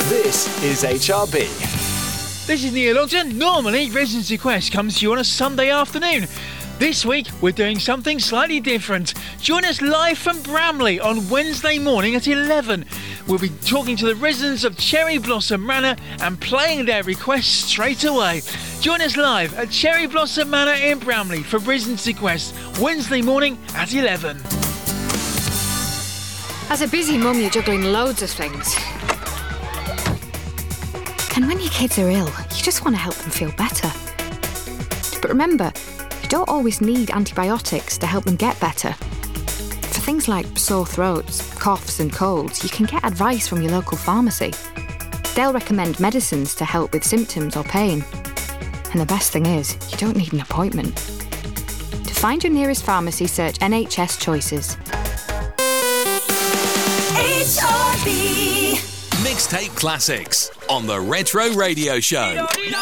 This is HRB. This is Neil Ogden. Normally, Residency Quest comes to you on a Sunday afternoon. This week, we're doing something slightly different. Join us live from Bramley on Wednesday morning at 11. We'll be talking to the residents of Cherry Blossom Manor and playing their requests straight away. Join us live at Cherry Blossom Manor in Bramley for Residency Quest, Wednesday morning at 11. As a busy mum, you're juggling loads of things. And when your kids are ill, you just want to help them feel better. But remember, you don't always need antibiotics to help them get better. For things like sore throats, coughs and colds, you can get advice from your local pharmacy. They'll recommend medicines to help with symptoms or pain. And the best thing is, you don't need an appointment. To find your nearest pharmacy, search NHS Choices. HRB Mixtape Classics on the Retro Radio Show.